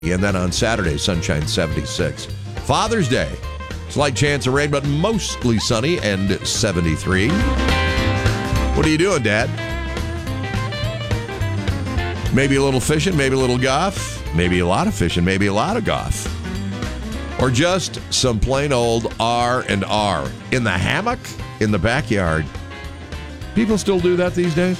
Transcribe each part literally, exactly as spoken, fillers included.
And then on Saturday, sunshine seventy-six. Father's Day, slight chance of rain, but mostly sunny and seventy-three. What are you doing, Dad? Maybe a little fishing, maybe a little golf, maybe a lot of fishing, maybe a lot of golf. Or just some plain old R and R. In the hammock, in the backyard. People still do that these days?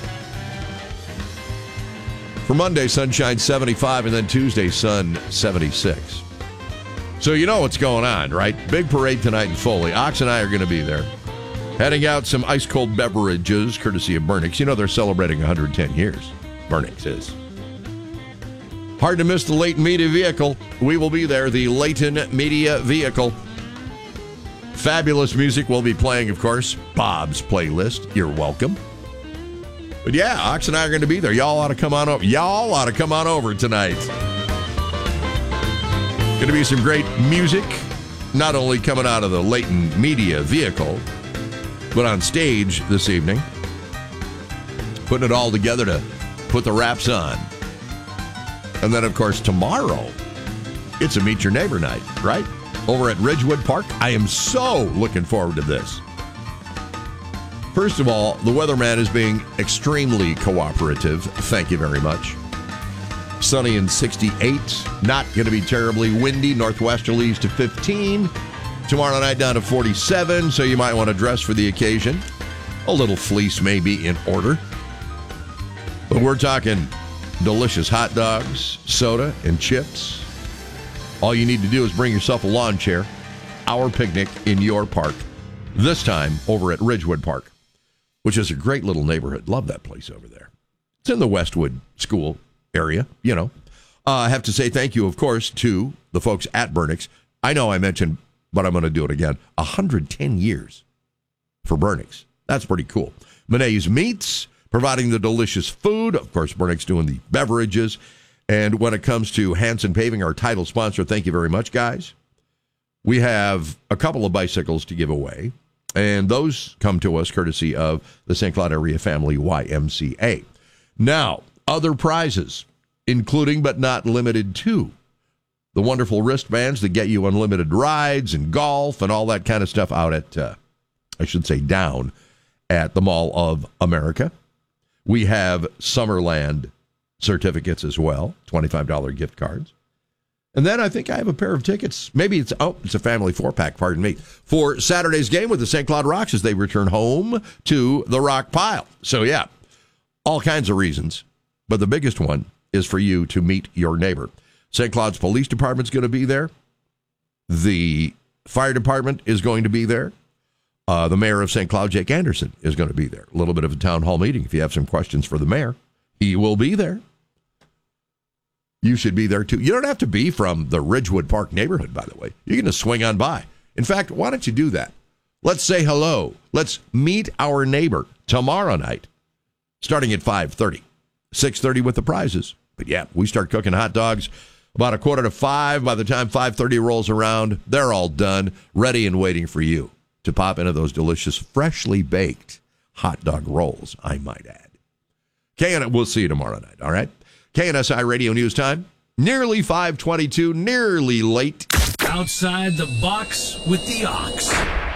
For Monday, sunshine seventy-five, and then Tuesday, sun seventy-six. So you know what's going on, right? Big parade tonight in Foley. Ox and I are going to be there. Heading out some ice-cold beverages, courtesy of Burnix. You know they're celebrating one hundred ten years. Burnix is. Hard to miss the Leighton Media Vehicle. We will be there, the Leighton Media Vehicle. Fabulous music will be playing, of course. Bob's playlist. You're welcome. But yeah, Ox and I are going to be there. Y'all ought to come on over. Y'all ought to come on over tonight. Going to be some great music, not only coming out of the Leighton Media Vehicle, but on stage this evening. Putting it all together to put the wraps on. And then, of course, tomorrow, it's a Meet Your Neighbor night, right? Over at Ridgewood Park. I am so looking forward to this. First of all, the weatherman is being extremely cooperative. Thank you very much. Sunny and sixty-eight. Not going to be terribly windy. Northwesterlies to fifteen. Tomorrow night down to forty-seven, so you might want to dress for the occasion. A little fleece may be in order. But we're talking delicious hot dogs, soda, and chips. All you need to do is bring yourself a lawn chair. Our picnic in your park. This time over at Ridgewood Park, which is a great little neighborhood. Love that place over there. It's in the Westwood School area, you know. Uh, I have to say thank you, of course, to the folks at Burnix. I know I mentioned, but I'm going to do it again. one hundred ten years for Burnix. That's pretty cool. Monet's Meats, providing the delicious food. Of course, Burnix doing the beverages. And when it comes to Hanson Paving, our title sponsor, thank you very much, guys. We have a couple of bicycles to give away. And those come to us courtesy of the Saint Cloud Area Family Y M C A. Now, other prizes, including but not limited to the wonderful wristbands that get you unlimited rides and golf and all that kind of stuff out at, uh, I should say down at the Mall of America. We have Summerland certificates as well, twenty-five dollars gift cards. And then I think I have a pair of tickets. Maybe it's, oh, it's a family four-pack, pardon me, for Saturday's game with the Saint Cloud Rocks as they return home to the Rock Pile. So, yeah, all kinds of reasons. But the biggest one is for you to meet your neighbor. Saint Cloud's Police Department's going to be there. The Fire Department is going to be there. Uh, the Mayor of Saint Cloud, Jake Anderson, is going to be there. A little bit of a town hall meeting. If you have some questions for the mayor, he will be there. You should be there, too. You don't have to be from the Ridgewood Park neighborhood, by the way. You're going to swing on by. In fact, why don't you do that? Let's say hello. Let's meet our neighbor tomorrow night, starting at five thirty. six thirty with the prizes. But, yeah, we start cooking hot dogs about a quarter to five. By the time five thirty rolls around, they're all done, ready and waiting for you to pop into those delicious, freshly baked hot dog rolls, I might add. K and we'll see you tomorrow night, all right? K N S I Radio News Time, nearly five twenty-two, nearly late. Outside the box with the Ox.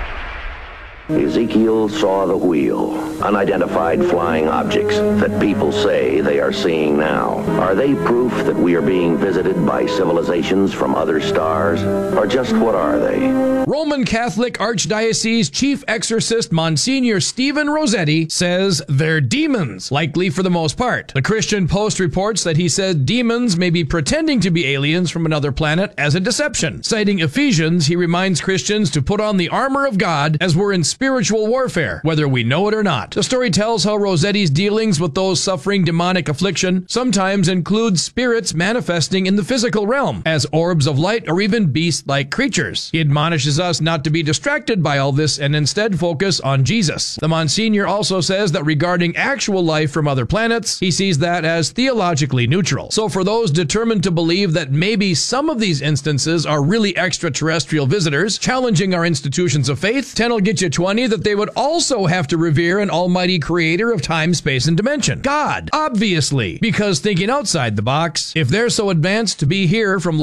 Ezekiel saw the wheel, unidentified flying objects that people say they are seeing now. Are they proof that we are being visited by civilizations from other stars? Or just what are they? Roman Catholic Archdiocese Chief Exorcist Monsignor Stephen Rossetti says they're demons, likely for the most part. The Christian Post reports that he said demons may be pretending to be aliens from another planet as a deception. Citing Ephesians, he reminds Christians to put on the armor of God as we're in spiritual warfare, whether we know it or not. The story tells how Rossetti's dealings with those suffering demonic affliction sometimes include spirits manifesting in the physical realm as orbs of light or even beast-like creatures. He admonishes us not to be distracted by all this and instead focus on Jesus. The Monsignor also says that regarding actual life from other planets, he sees that as theologically neutral. So for those determined to believe that maybe some of these instances are really extraterrestrial visitors challenging our institutions of faith, ten will get you twenty twenty that they would also have to revere an almighty creator of time, space, and dimension. God, obviously, because thinking outside the box, if they're so advanced to be here from